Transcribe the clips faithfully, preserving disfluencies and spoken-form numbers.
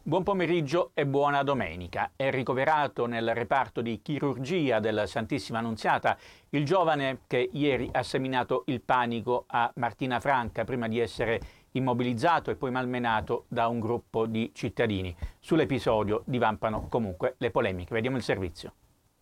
Buon pomeriggio e buona domenica. È ricoverato nel reparto di chirurgia del Santissima Annunziata il giovane che ieri ha seminato il panico a Martina Franca prima di essere immobilizzato e poi malmenato da un gruppo di cittadini. Sull'episodio divampano comunque le polemiche. Vediamo il servizio.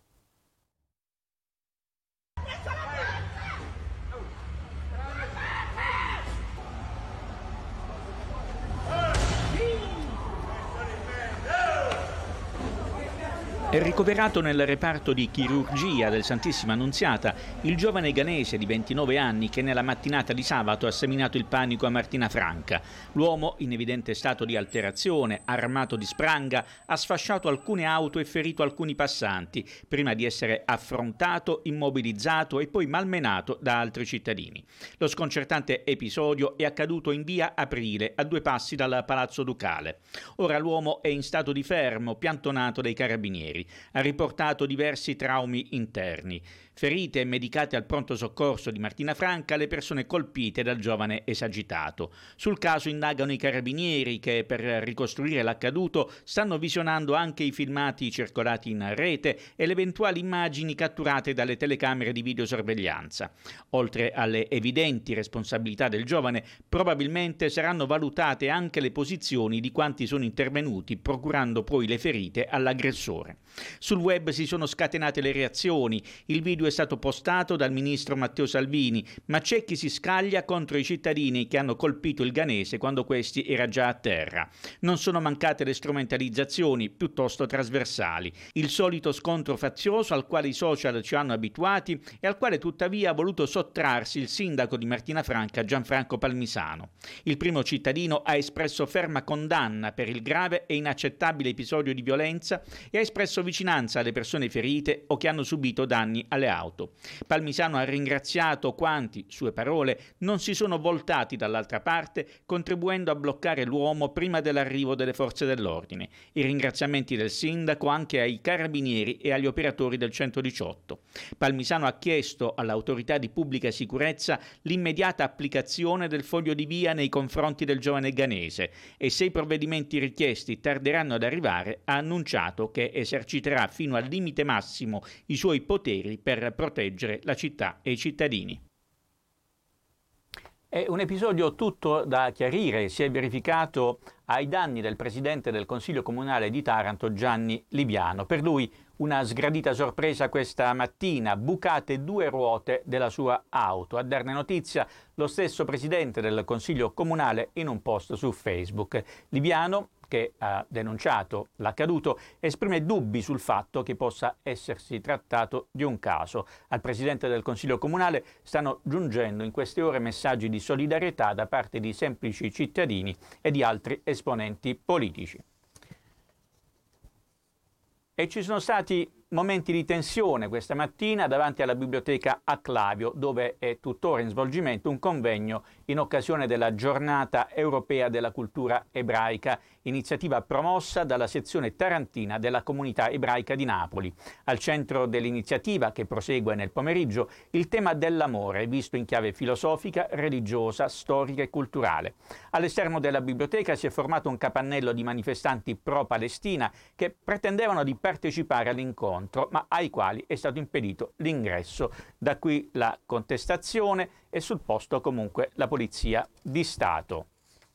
È ricoverato nel reparto di chirurgia del Santissima Annunziata il giovane ghanese di ventinove anni che nella mattinata di sabato ha seminato il panico a Martina Franca. L'uomo, in evidente stato di alterazione, armato di spranga, ha sfasciato alcune auto e ferito alcuni passanti, prima di essere affrontato, immobilizzato e poi malmenato da altri cittadini. Lo sconcertante episodio è accaduto in via Aprile, a due passi dal Palazzo Ducale. Ora l'uomo è in stato di fermo, piantonato dai carabinieri. Ha riportato diversi traumi interni. Ferite e medicate al pronto soccorso di Martina Franca le persone colpite dal giovane esagitato. Sul caso indagano i carabinieri che, per ricostruire l'accaduto, stanno visionando anche i filmati circolati in rete e le eventuali immagini catturate dalle telecamere di videosorveglianza. Oltre alle evidenti responsabilità del giovane, probabilmente saranno valutate anche le posizioni di quanti sono intervenuti, procurando poi le ferite all'aggressore. Sul web si sono scatenate le reazioni. Il video è stato postato dal ministro Matteo Salvini, ma c'è chi si scaglia contro i cittadini che hanno colpito il ghanese quando questi era già a terra. Non sono mancate le strumentalizzazioni, piuttosto trasversali. Il solito scontro fazioso al quale i social ci hanno abituati e al quale tuttavia ha voluto sottrarsi il sindaco di Martina Franca, Gianfranco Palmisano. Il primo cittadino ha espresso ferma condanna per il grave e inaccettabile episodio di violenza e ha espresso vicinanza alle persone ferite o che hanno subito danni alle auto. Palmisano ha ringraziato quanti, sue parole, non si sono voltati dall'altra parte, contribuendo a bloccare l'uomo prima dell'arrivo delle forze dell'ordine. I ringraziamenti del sindaco anche ai carabinieri e agli operatori del centodiciotto. Palmisano ha chiesto all'autorità di pubblica sicurezza l'immediata applicazione del foglio di via nei confronti del giovane ghanese e se i provvedimenti richiesti tarderanno ad arrivare ha annunciato che eserciterà fino al limite massimo i suoi poteri per proteggere la città e i cittadini. È un episodio tutto da chiarire, si è verificato ai danni del presidente del Consiglio Comunale di Taranto, Gianni Liviano. Per lui una sgradita sorpresa questa mattina, bucate due ruote della sua auto. A darne notizia lo stesso presidente del Consiglio Comunale in un post su Facebook. Liviano, che ha denunciato l'accaduto, esprime dubbi sul fatto che possa essersi trattato di un caso. Al presidente del Consiglio Comunale stanno giungendo in queste ore messaggi di solidarietà da parte di semplici cittadini e di altri esponenti politici. E ci sono stati momenti di tensione questa mattina davanti alla biblioteca Acclavio, dove è tuttora in svolgimento un convegno in occasione della Giornata Europea della Cultura Ebraica, iniziativa promossa dalla sezione tarantina della Comunità Ebraica di Napoli. Al centro dell'iniziativa, che prosegue nel pomeriggio, il tema dell'amore, visto in chiave filosofica, religiosa, storica e culturale. All'esterno della biblioteca si è formato un capannello di manifestanti pro-Palestina che pretendevano di partecipare all'incontro, ma ai quali è stato impedito l'ingresso. Da qui la contestazione e sul posto comunque la Polizia di Stato.